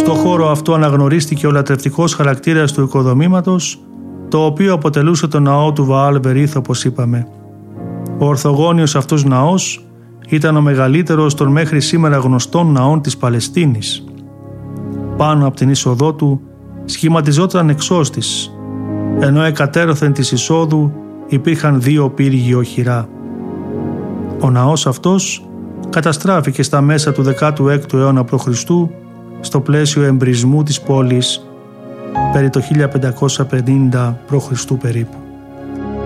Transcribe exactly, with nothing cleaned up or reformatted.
Στο χώρο αυτό αναγνωρίστηκε ο λατρευτικός χαρακτήρας του οικοδομήματος, το οποίο αποτελούσε το ναό του Βαάλ Βερίθ, όπως είπαμε. Ο ορθογώνιος αυτός ναός ήταν ο μεγαλύτερος των μέχρι σήμερα γνωστών ναών της Παλαιστίνης. Πάνω από την είσοδό του σχηματιζόταν εξώστης, ενώ εκατέρωθεν της εισόδου υπήρχαν δύο πύργοι οχυρά. Ο ναός αυτός καταστράφηκε στα μέσα του δέκατου έκτου αιώνα π.Χ. στο πλαίσιο εμπρισμού της πόλης περί το χίλια πεντακόσια πενήντα π.Χ. περίπου.